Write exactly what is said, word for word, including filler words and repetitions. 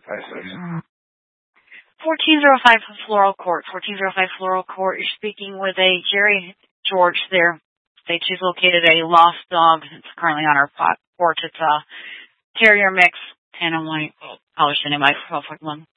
Five six. fourteen oh five Floral Court. fourteen oh five Floral Court. You're speaking with a Jerry George there. States she's located a lost dog. It's currently on her pot porch. It's a terrier mix, tan and white. Polish in my twelve foot one.